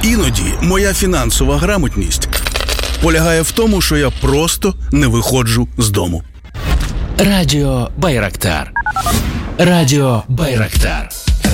Іноді моя фінансова грамотність полягає в тому, що я просто не виходжу з дому. Радіо Байрактар. Радіо Байрактар.